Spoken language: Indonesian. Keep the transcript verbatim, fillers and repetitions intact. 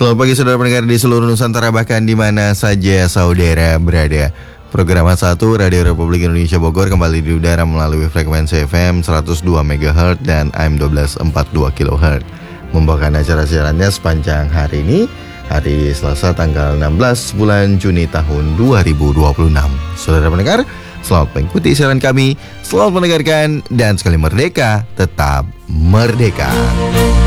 Selamat pagi saudara pendengar di seluruh Nusantara, bahkan di mana saja saudara berada. Program satu Radio Republik Indonesia Bogor kembali di udara melalui frekuensi F M seratus dua megahertz dan A M dua belas empat puluh dua kilohertz. Membawakan acara siarannya sepanjang hari ini, hari Selasa tanggal enam belas bulan Juni tahun dua ribu dua puluh enam. Saudara pendengar, selamat mengikuti siaran kami, selamat mendengarkan, dan sekali merdeka, tetap merdeka.